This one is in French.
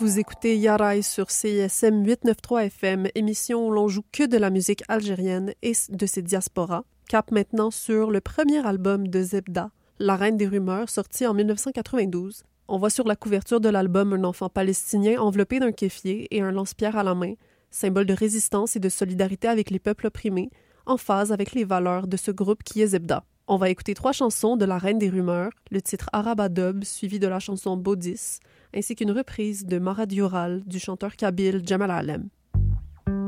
Vous écoutez Yaraï sur CISM 893 FM, émission où l'on joue que de la musique algérienne et de ses diasporas. Cap maintenant sur le premier album de Zebda, La Reine des Rumeurs, sorti en 1992. On voit sur la couverture de l'album un enfant palestinien enveloppé d'un kéfier et un lance-pierre à la main, symbole de résistance et de solidarité avec les peuples opprimés, en phase avec les valeurs de ce groupe qui est Zebda. On va écouter 3 chansons de La Reine des Rumeurs, le titre Arabadob suivi de la chanson Baudis, ainsi qu'une reprise de Mara Dioral du chanteur kabyle Jamal Alem.